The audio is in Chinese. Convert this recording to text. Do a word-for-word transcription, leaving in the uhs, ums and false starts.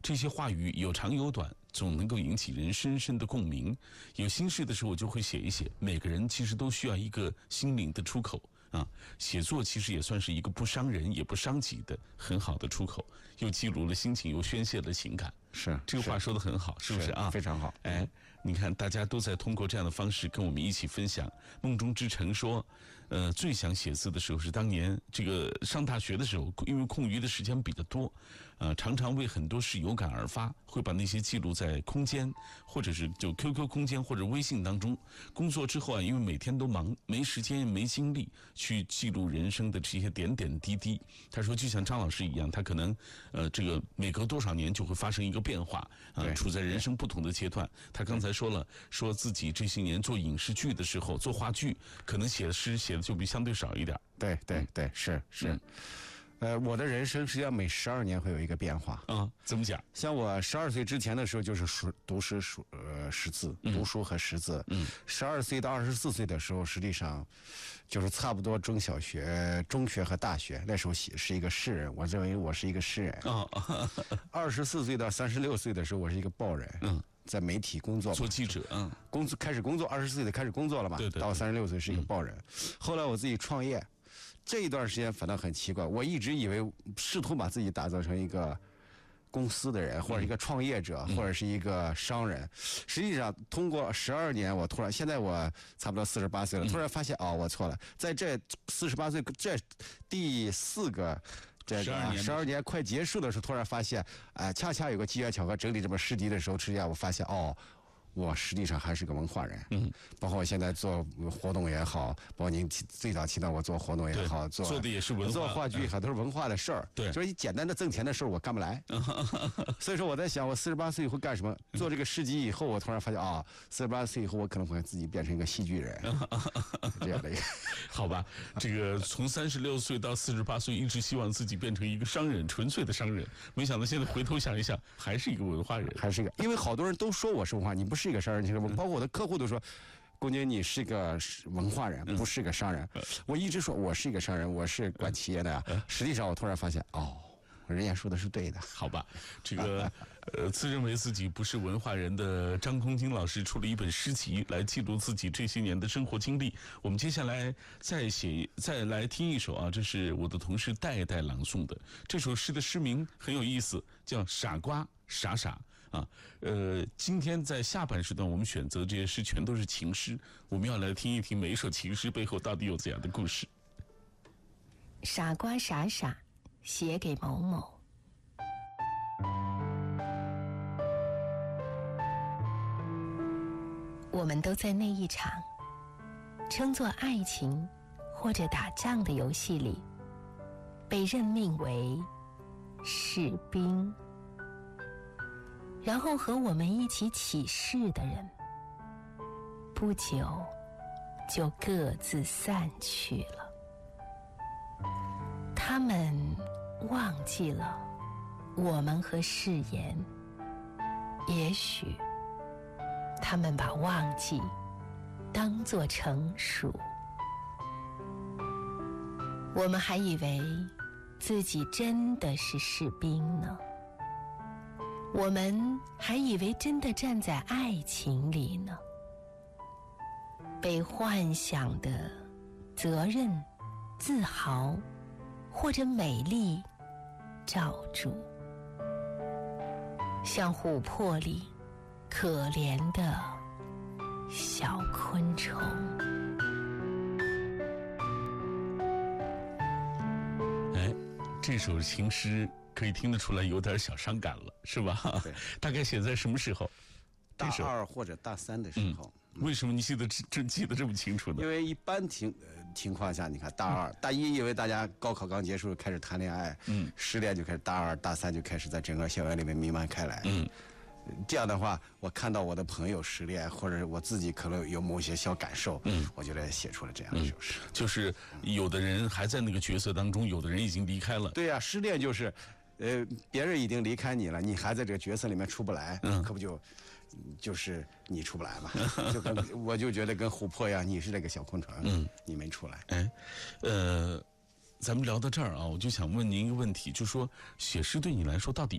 这些话语有长有短，总能够引起人深深的共鸣。有心事的时候，我就会写一写。每个人其实都需要一个心灵的出口啊。写作其实也算是一个不伤人也不伤己的很好的出口，又记录了心情，又宣泄了情感。 是这个话说得很好，是不是啊？ 非常好。 哎，你看，大家都在通过这样的方式跟我们一起分享。梦中之城说，呃，最想写字的时候是当年这个上大学的时候，因为空余的时间比较多，呃，常常为很多事有感而发，会把那些记录在空间，或者是就 Q Q 空间或者微信当中。工作之后啊，因为每天都忙，没时间没精力去记录人生的这些点点滴滴。他说，就像张老师一样，他可能呃，这个每隔多少年就会发生一个变化啊、呃，处在人生不同的阶段。他刚才说了，说自己这些年做影视剧的时候，做话剧，可能写的诗写的就比相对少一点。 对对对，是是。嗯呃，我的人生实际上每十二年会有一个变化啊。怎么讲？ 像我十二岁之前的时候，就是书读诗、书呃识字，读书和识字。嗯。十二岁到二十四岁的时候，实际上就是差不多中小学、中学和大学。那时候写是一个诗人，我认为我是一个诗人。啊。二十四岁到三十六岁的时候，我是一个报人。嗯。在媒体工作， 做记者。嗯。 工作开始工作，二十四岁的开始工作了嘛？ 对 对, 对。 到三十六岁是一个报人，嗯、后来我自己创业。这一段时间反倒很奇怪，我一直以为试图把自己打造成一个公司的人，或者一个创业者，嗯、或者是一个商人。实际上，通过十二年，我突然现在我差不多四十八岁了，突然发现哦，我错了。在这四十八岁这第四个这个十二年快结束的时候，突然发现，哎、呃，恰恰有个机缘巧合整理这本诗集的时候，实际上我发现哦。我实际上还是个文化人，嗯，包括我现在做活动也好，包括您最早提到我做活动也好，做做的也是文化， 做话剧也好，都是文化的事儿， 对， 就是简单的挣钱的事儿我干不来，所以说我在想，我四十八岁以后干什么？做这个诗集以后，我突然发现啊，四十八岁以后我可能会自己变成一个戏剧人，这样的一个， 好吧，这个从三十六岁到四十八岁，一直希望自己变成一个商人，纯粹的商人，没想到现在回头想一想，还是一个文化人， 还是一个，因为好多人都说我是文化，你不是。是一个商人，其实包括我的客户都说，龚军你是个文化人，不是个商人。我一直说我是一个商人，我是管企业的呀。实际上我突然发现，哦，人家说的是对的。 好吧，这个呃，自认为自己不是文化人的张空军老师出了一本诗集，来记录自己这些年的生活经历。我们接下来再写，再来听一首啊，这是我的同事戴戴朗诵的。这首诗的诗名很有意思，叫《傻瓜傻傻》。啊，呃，今天在下半时段，我们选择这些诗全都是情诗，我们要来听一听每一首情诗背后到底有怎样的故事。 傻瓜傻傻，写给某某。我们都在那一场称作爱情或者打仗的游戏里，被任命为士兵。然后和我们一起起誓的人，不久就各自散去了。他们忘记了我们和誓言，也许他们把忘记当作成熟。我们还以为自己真的是士兵呢。我们还以为真的站在爱情里呢，被幻想的责任、自豪或者美丽罩住，像琥珀里可怜的小昆虫。 哎，这首情诗可以听得出来有点小伤感了，是吧？ 对， 大概写在什么时候？ 大二或者大三的时候。 嗯、为什么你记得这记得这么清楚呢？ 因为一般情呃情况下，你看大二、嗯、大一，因为大家高考刚结束开始谈恋爱，嗯，失恋就开始，大二大三就开始在整个校园里面弥漫开来，嗯。这样的话，我看到我的朋友失恋，或者我自己可能有某些小感受，嗯，我就来写出了这样的首诗。 嗯、就是有的人还在那个角色当中，有的人已经离开了。 对呀、啊，失恋就是，呃，别人已经离开你了，你还在这个角色里面出不来，嗯，可不就，就是你出不来嘛？就跟我就觉得跟琥珀一样，你是这个小昆虫，嗯，你没出来。 哎，呃。咱们聊到这儿啊，我就想问您一个问题，就说写诗对你来说到底